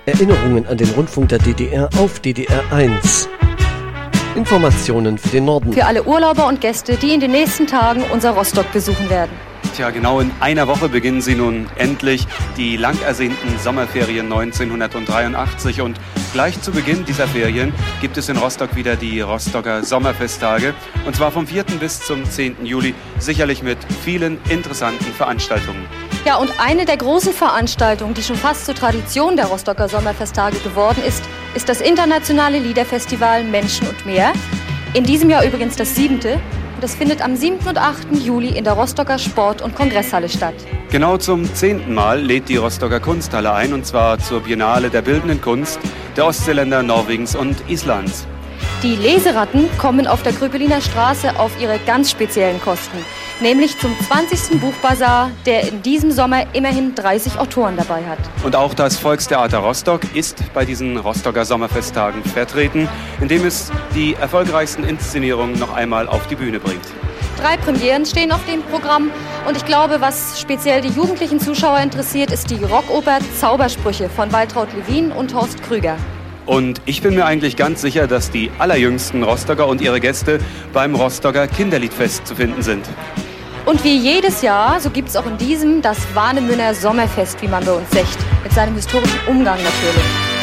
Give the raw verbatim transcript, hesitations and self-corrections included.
Erinnerungen an den Rundfunk der D D R auf D D R eins. Informationen für den Norden. Für alle Urlauber und Gäste, die in den nächsten Tagen unser Rostock besuchen werden. Tja, genau in einer Woche beginnen sie nun endlich die lang ersehnten Sommerferien neunzehnhundertdreiundachtzig. Und gleich zu Beginn dieser Ferien gibt es in Rostock wieder die Rostocker Sommerfesttage. Und zwar vom vierten bis zum zehnten Juli, sicherlich mit vielen interessanten Veranstaltungen. Ja, und eine der großen Veranstaltungen, die schon fast zur Tradition der Rostocker Sommerfesttage geworden ist, ist das internationale Liederfestival Menschen und Meer. In diesem Jahr übrigens das siebente. Und das findet am siebten und achten Juli in der Rostocker Sport- und Kongresshalle statt. Genau zum zehnten Mal lädt die Rostocker Kunsthalle ein, und zwar zur Biennale der Bildenden Kunst der Ostseeländer, Norwegens und Islands. Die Leseratten kommen auf der Kröpeliner Straße auf ihre ganz speziellen Kosten, nämlich zum zwanzigsten Buchbazar, der in diesem Sommer immerhin dreißig Autoren dabei hat. Und auch das Volkstheater Rostock ist bei diesen Rostocker Sommerfesttagen vertreten, indem es die erfolgreichsten Inszenierungen noch einmal auf die Bühne bringt. Drei Premieren stehen auf dem Programm und ich glaube, was speziell die jugendlichen Zuschauer interessiert, ist die Rockoper Zaubersprüche von Waltraud Lewin und Horst Krüger. Und ich bin mir eigentlich ganz sicher, dass die allerjüngsten Rostocker und ihre Gäste beim Rostocker Kinderliedfest zu finden sind. Und wie jedes Jahr, so gibt es auch in diesem das Warnemünner Sommerfest, wie man bei uns sagt, mit seinem historischen Umgang natürlich.